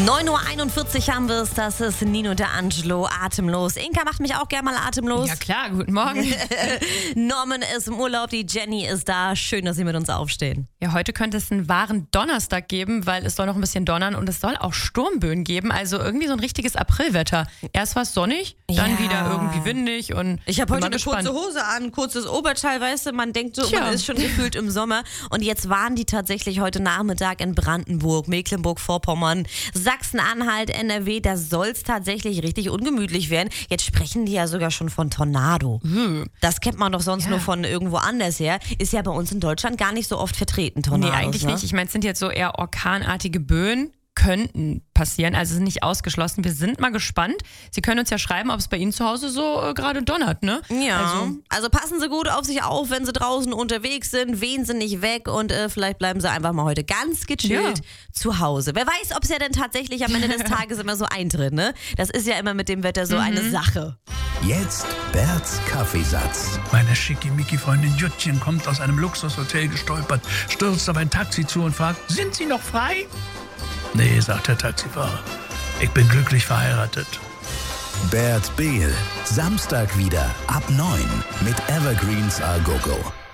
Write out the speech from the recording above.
9:41 Uhr haben wir es, das ist Nino D'Angelo, Atemlos. Inka macht mich auch gerne mal atemlos. Ja klar, guten Morgen. Norman ist im Urlaub, die Jenny ist da. Schön, dass Sie mit uns aufstehen. Ja, heute könnte es einen wahren Donnerstag geben, weil es soll noch ein bisschen donnern und es soll auch Sturmböen geben. Also irgendwie so ein richtiges Aprilwetter. Erst war es sonnig, dann wieder irgendwie windig und ich habe heute eine gespannt. kurze Hose an, kurzes Oberteil, weißt du, man denkt so, man ist schon gefühlt im Sommer. Und jetzt waren die tatsächlich heute Nachmittag in Brandenburg, Mecklenburg-Vorpommern, Sachsen-Anhalt, NRW, da soll es tatsächlich richtig ungemütlich werden. Jetzt sprechen die ja sogar schon von Tornado. Das kennt man doch sonst nur von irgendwo anders her. Ist ja bei uns in Deutschland gar nicht so oft vertreten, Tornados. Nee, eigentlich nicht. Ich meine, es sind jetzt so eher orkanartige Böen. Könnten passieren, also sind nicht ausgeschlossen. Wir sind mal gespannt. Sie können uns ja schreiben, ob es bei Ihnen zu Hause so gerade donnert, ne? Ja, also passen Sie gut auf sich auf, wenn Sie draußen unterwegs sind, wehen Sie nicht weg und vielleicht bleiben Sie einfach mal heute ganz gechillt zu Hause. Wer weiß, ob es ja dann tatsächlich am Ende des Tages immer so eintritt, ne? Das ist ja immer mit dem Wetter so eine Sache. Jetzt Berts Kaffeesatz. Meine schickimicki-Freundin Juttchen kommt aus einem Luxushotel gestolpert, stürzt auf ein Taxi zu und fragt, sind Sie noch frei? Nee, sagt der Taxifahrer, ich bin glücklich verheiratet. Bert Behl, Samstag wieder ab 9 mit Evergreens A Go Go.